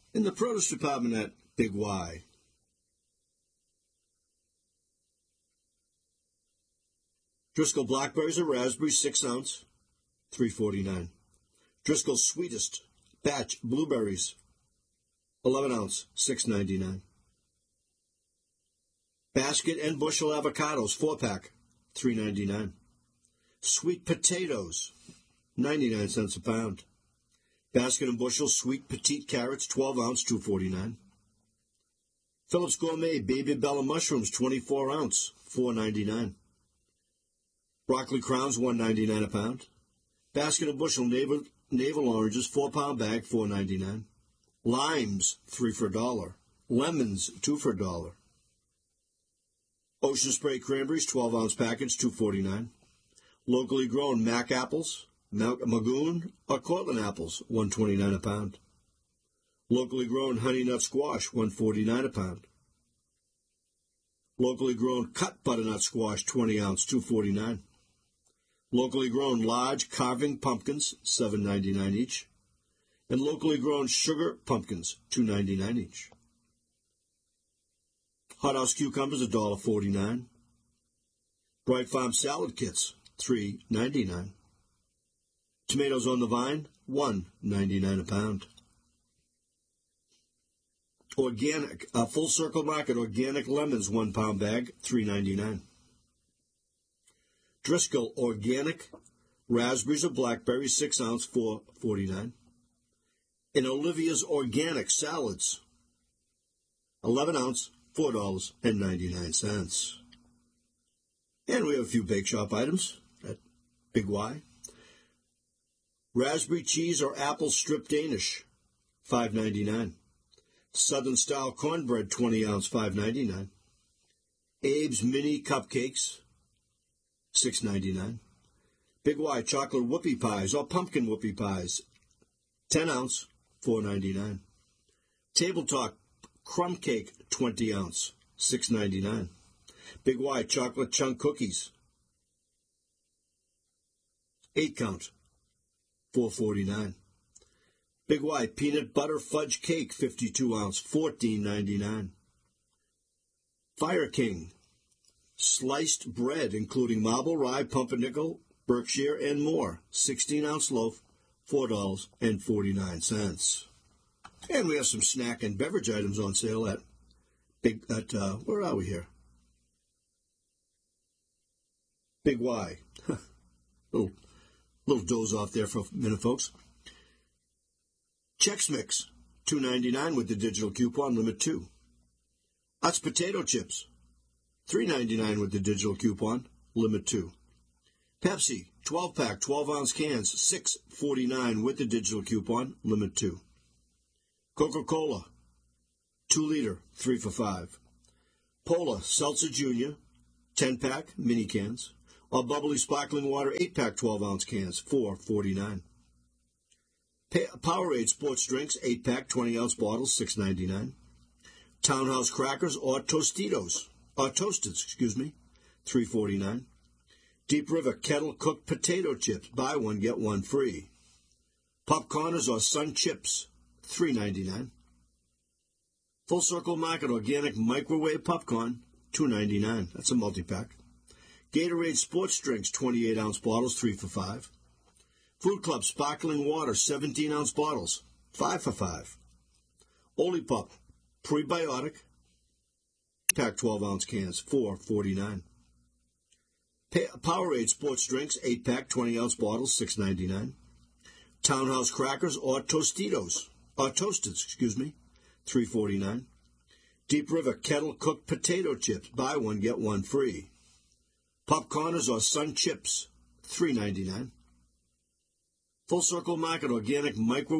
In the produce department at Big Y, Driscoll blackberries or raspberries, 6 ounce, $3.49. Driscoll sweetest batch blueberries, 11 ounce, $6.99. Basket and bushel avocados, 4-pack, $3.99. Sweet potatoes, 99 cents a pound. Basket and bushel sweet petite carrots, 12 ounce, $2.49. Phillips Gourmet baby bella mushrooms, 24 ounce, $4.99. Broccoli crowns, $1.99 a pound. Basket and bushel navel oranges, 4-pound bag, $4.99. Limes, 3 for $1. Lemons, 2 for $1. Ocean Spray cranberries, 12-ounce package, $2.49. Locally grown Mac apples, Magoon, or Cortland apples, $1.29 a pound. Locally grown Honey Nut squash, $1.49 a pound. Locally grown cut butternut squash, 20 ounce, $2.49. Locally grown large carving pumpkins, $7.99 each. And locally grown sugar pumpkins, $2.99 each. Hothouse cucumbers, $1.49. Bright Farm salad kits, $3.99. Tomatoes on the vine, $1.99 a pound. Organic, Full Circle Market organic lemons, 1-pound bag, $3.99. Driscoll organic raspberries or blackberries, 6 ounce, $4.49. And Olivia's organic salads, 11 ounce, $4.99. And we have a few bake shop items at Big Y. Raspberry cheese or apple strip Danish, $5.99. Southern style cornbread, 20 ounce, $5.99. Abe's mini cupcakes, $6.99. Big Y chocolate whoopie pies or pumpkin whoopie pies, 10 ounce, $4.99. Table Talk crumb cake, 20 ounce, $6.99. Big Y chocolate chunk cookies, 8 count, $4.49. Big Y peanut butter fudge cake, 52 ounce, $14.99. Fire King sliced bread, including marble rye, pumpernickel, Berkshire, and more, 16 ounce loaf, $4.49. And we have some snack and beverage items on sale at where are we here? Big Y. little doze off there for a minute, folks. Chex Mix, $2.99 with the digital coupon, limit 2. Utz potato chips, $3.99 with the digital coupon, limit 2. Pepsi, 12-pack, 12-ounce cans, $6.49 with the digital coupon, limit 2. Coca-Cola, 2-liter, 3 for $5. Polar Seltzer Junior, 10-pack, mini cans, or Bubbly Sparkling Water, 8-pack, 12-ounce cans, $4.49. Powerade Sports Drinks, 8-pack, 20-ounce bottles, $6.99. Townhouse Crackers or Toasted, $3.49. Deep River Kettle Cooked Potato Chips, buy one, get one free. Popcorners or Sun Chips, $3.99. Full Circle Market Organic Microwave Popcorn, $2.99. That's a multi-pack. Gatorade Sports Drinks, 28-ounce bottles, 3 for $5. Food Club Sparkling Water, 17-ounce bottles, 5 for $5. Olipop Prebiotic, pack 12-ounce cans, $4.49. Powerade Sports Drinks, 8-pack, 20-ounce bottles, $6.99. Townhouse Crackers or Toasted, $3.49. Deep River Kettle Cooked Potato Chips, buy one, get one free. Popcorners or Sun Chips, $3.99. Full Circle Market Organic Microwave